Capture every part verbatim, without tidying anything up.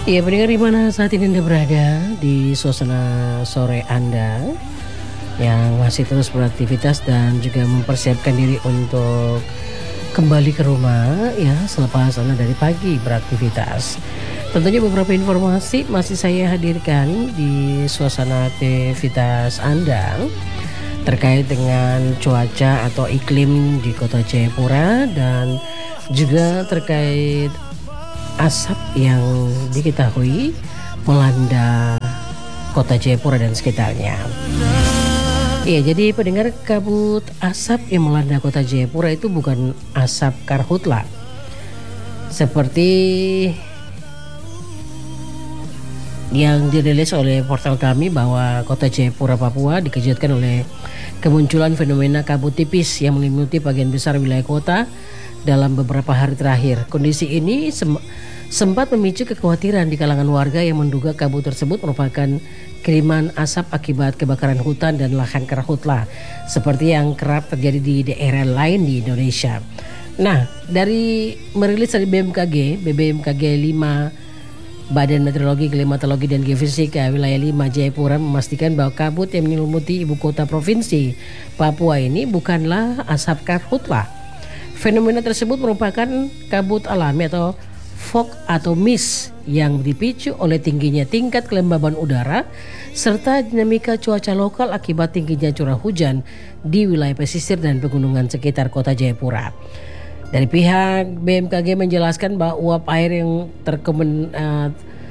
Ya, pendengar di mana saat ini Anda berada di suasana sore Anda yang masih terus beraktivitas dan juga mempersiapkan diri untuk kembali ke rumah ya selepas Anda dari pagi beraktivitas. Tentunya beberapa informasi masih saya hadirkan di suasana aktivitas Anda terkait dengan cuaca atau iklim di Kota Jayapura dan juga terkait asap yang diketahui melanda Kota Jayapura dan sekitarnya. Iya, jadi pendengar, kabut asap yang melanda Kota Jayapura itu bukan asap karhutla seperti yang dirilis oleh portal kami bahwa Kota Jayapura, Papua dikejutkan oleh kemunculan fenomena kabut tipis yang menyelimuti bagian besar wilayah kota dalam beberapa hari terakhir. Kondisi ini sem- sempat memicu kekhawatiran di kalangan warga yang menduga kabut tersebut merupakan kiriman asap akibat kebakaran hutan dan lahan karhutla seperti yang kerap terjadi di daerah lain di Indonesia. Nah, dari merilis dari B M K G, B B M K G lima, Badan Meteorologi, Klimatologi dan Geofisika wilayah lima Jayapura memastikan bahwa kabut yang menyelimuti ibu kota provinsi Papua ini bukanlah asap karhutla. Fenomena tersebut merupakan kabut alami atau fog atau mist yang dipicu oleh tingginya tingkat kelembaban udara serta dinamika cuaca lokal akibat tingginya curah hujan di wilayah pesisir dan pegunungan sekitar Kota Jayapura. Dari pihak B M K G menjelaskan bahwa uap air yang terkomen, uh,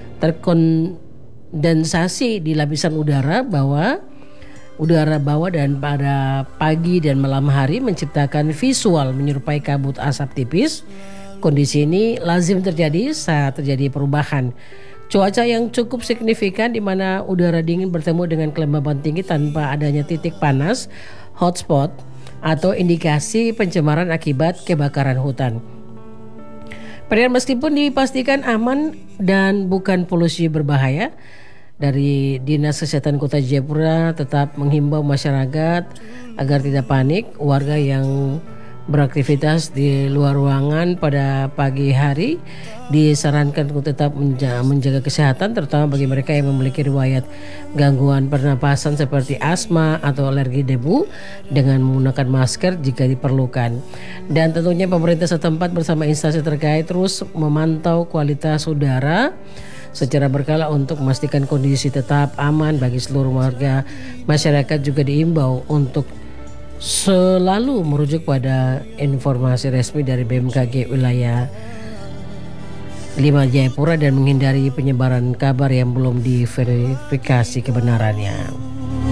terkondensasi di lapisan udara bawah udara bawah dan pada pagi dan malam hari menciptakan visual menyerupai kabut asap tipis. Kondisi ini lazim terjadi saat terjadi perubahan cuaca yang cukup signifikan di mana udara dingin bertemu dengan kelembaban tinggi tanpa adanya titik panas, hotspot, atau indikasi pencemaran akibat kebakaran hutan. Padahal meskipun dipastikan aman dan bukan polusi berbahaya, dari Dinas Kesehatan Kota Jayapura tetap menghimbau masyarakat agar tidak panik. Warga yang beraktivitas di luar ruangan pada pagi hari disarankan untuk tetap menjaga kesehatan, terutama bagi mereka yang memiliki riwayat gangguan pernapasan seperti asma atau alergi debu dengan menggunakan masker jika diperlukan. Dan tentunya pemerintah setempat bersama instansi terkait terus memantau kualitas udara secara berkala untuk memastikan kondisi tetap aman bagi seluruh warga. Masyarakat juga diimbau untuk selalu merujuk pada informasi resmi dari B M K G wilayah lima Jayapura dan menghindari penyebaran kabar yang belum diverifikasi kebenarannya.